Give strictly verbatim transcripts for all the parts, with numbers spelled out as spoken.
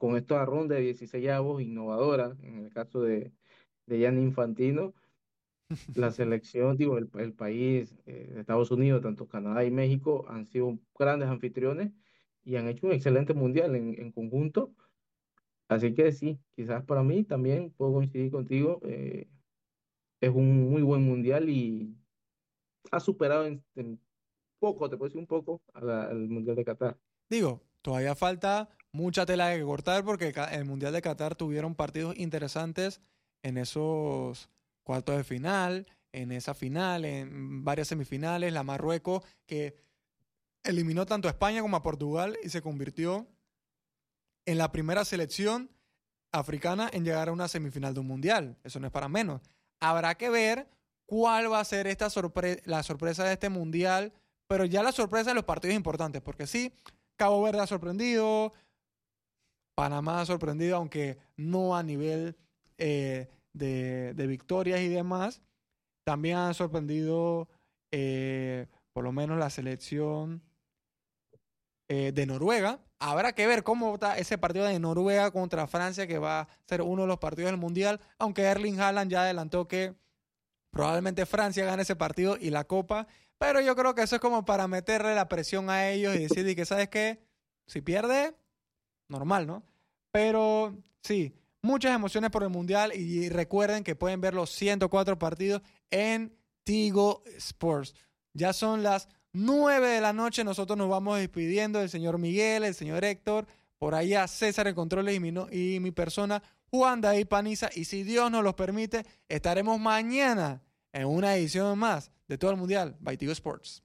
con esta ronda de dieciséis avos innovadora, en el caso de, de Gianni Infantino, la selección, digo, el, el país, eh, Estados Unidos, tanto Canadá y México, han sido grandes anfitriones y han hecho un excelente mundial en, en conjunto. Así que sí, quizás para mí también puedo coincidir contigo. Eh, es un muy buen mundial y ha superado en, en poco, te puedo decir un poco, a la- al mundial de Qatar. Digo, todavía falta mucha tela que cortar porque ca- el Mundial de Qatar tuvieron partidos interesantes en esos cuartos de final, en esa final, en varias semifinales, la Marruecos que eliminó tanto a España como a Portugal y se convirtió en la primera selección africana en llegar a una semifinal de un mundial. Eso no es para menos. Habrá que ver cuál va a ser esta sorpre- la sorpresa de este mundial, pero ya la sorpresa de los partidos importantes, porque sí, Cabo Verde ha sorprendido, Panamá ha sorprendido, aunque no a nivel eh, de, de victorias y demás. También han sorprendido eh, por lo menos la selección eh, de Noruega. Habrá que ver cómo está ese partido de Noruega contra Francia, que va a ser uno de los partidos del Mundial, aunque Erling Haaland ya adelantó que probablemente Francia gane ese partido y la Copa, pero yo creo que eso es como para meterle la presión a ellos y decir que, ¿sabes qué? Si pierde, normal, ¿no? Pero sí, muchas emociones por el Mundial y recuerden que pueden ver los ciento cuatro partidos en Tigo Sports. Ya son las nueve de la noche, nosotros nos vamos despidiendo del señor Miguel, el señor Héctor, por allá César en Controles y mi, no- y mi persona, Juan David Paniza, y si Dios nos lo permite, estaremos mañana en una edición más de todo el Mundial by Tigo Sports.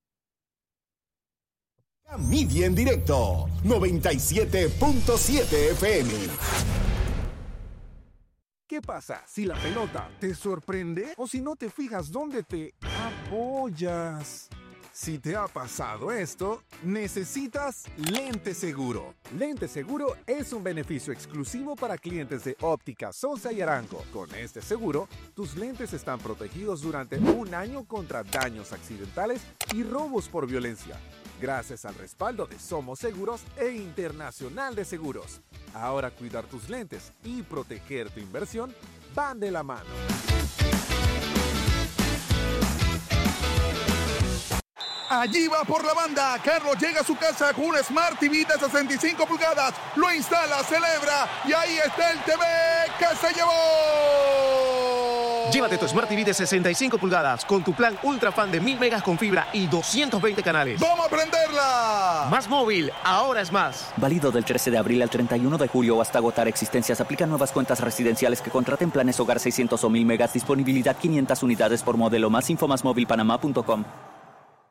Media en directo, noventa y siete punto siete F M. ¿Qué pasa si la pelota te sorprende o si no te fijas dónde te apoyas? Si te ha pasado esto, necesitas Lente Seguro. Lente Seguro es un beneficio exclusivo para clientes de Óptica Sosa y Arango. Con este seguro, tus lentes están protegidos durante un año contra daños accidentales y robos por violencia, gracias al respaldo de Somos Seguros e Internacional de Seguros. Ahora cuidar tus lentes y proteger tu inversión van de la mano. Allí va por la banda. Carlos llega a su casa con un Smart T V de sesenta y cinco pulgadas. Lo instala, celebra y ahí está el T V que se llevó. Llévate tu Smart T V de sesenta y cinco pulgadas con tu plan Ultra Fan de mil megas con fibra y doscientos veinte canales. ¡Vamos a prenderla! Más móvil, ahora es más. Válido del trece de abril al treinta y uno de julio o hasta agotar existencias. Aplican nuevas cuentas residenciales que contraten planes hogar seiscientos o mil megas. Disponibilidad quinientas unidades por modelo. Más info más móvil panamá punto com.